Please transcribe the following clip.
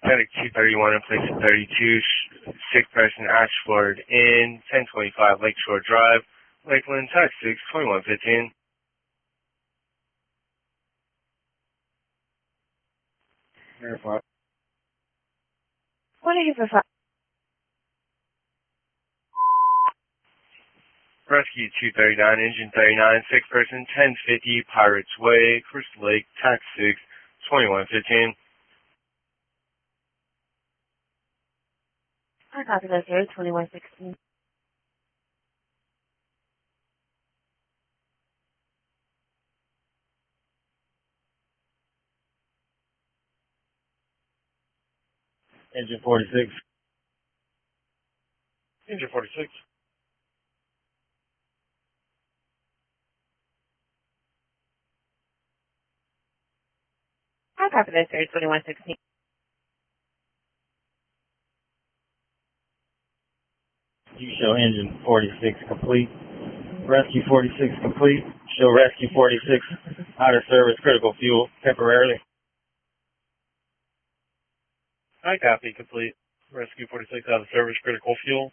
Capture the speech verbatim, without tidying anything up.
Medic two thirty-one in place of thirty-two, sick person Ashford in ten twenty-five Lakeshore Drive, Lakeland, Tax six, twenty-one fifteen. Verify. What are you for? Rescue two thirty-nine, engine thirty-nine, sick person ten fifty Pirates Way, Crystal Lake, Tax six, twenty-one fifteen. I copy that, sir. twenty-one sixteen. Engine forty-six. Engine forty-six. I copy that, sir. twenty-one sixteen. You show engine forty-six complete. Rescue forty-six complete. Show rescue forty-six out of service, critical fuel temporarily. I copy complete. Rescue forty-six out of service, critical fuel.